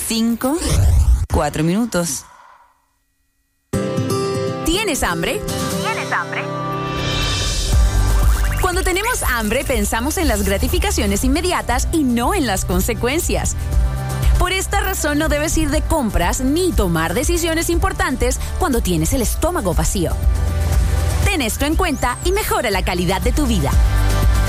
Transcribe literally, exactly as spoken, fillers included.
cinco, cuatro minutos. ¿Tienes hambre? ¿Tienes hambre? Cuando tenemos hambre, pensamos en las gratificaciones inmediatas y no en las consecuencias. Por esta razón, no debes ir de compras ni tomar decisiones importantes cuando tienes el estómago vacío. Ten esto en cuenta y mejora la calidad de tu vida.